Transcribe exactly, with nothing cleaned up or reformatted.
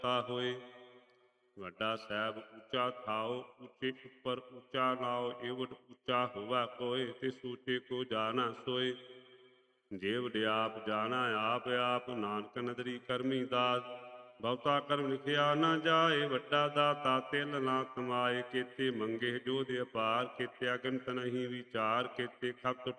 ਔਖਾ ਹੋਏ। ਵੱਡਾ ਸਾਹਿਬ ਉੱਚਾ ਥਾਓ, ਉੱਚੇ ਉੱਪਰ ਉੱਚਾ ਨਾਓ, ਏਵਡ ਉੱਚਾ ਹੋਵਾ ਕੋਇ, ਤਿਸ ਉੱਚੇ ਕੋ ਜਾਣਾ ਸੋਏ। ਜੇ ਵਡਿਆਪ ਜਾਣਾ ਆਪ ਆਪ, ਨਾਨਕ ਨਦਰੀ ਕਰਮੀ ਦਾਸ, ਬਹੁਤਾ ਕਰਮ ਲਿਖਿਆ ਨਾ ਜਾਏ, ਵੱਡਾ ਦਾਤਾ ਤਿਲ ਨਾ ਕਮਾਏ। ਕੇਤੇ ਮੰਗੇ ਜੋਧ ਅਪਾਰ, ਕੇਤੇ ਅਗਨਤ ਨਹੀਂ ਵਿਚਾਰ, ਕੇਤੇ ਖਪਤ